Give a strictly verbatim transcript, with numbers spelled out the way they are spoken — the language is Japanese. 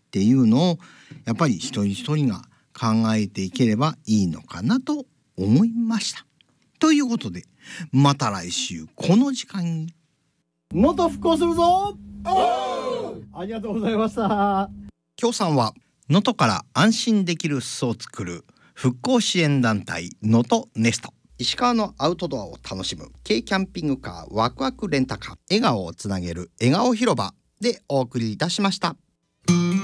っていうのをやっぱり一人一人が考えていければいいのかなと思いました。ということでまた来週この時間に能登復興するぞ。ありがとうございました。 協賛は能登から安心できる巣を作る復興支援団体能登ネスト、石川のアウトドアを楽しむ軽キャンピングカーワクワクレンタカー、笑顔をつなげる笑顔広場でお送りいたしました。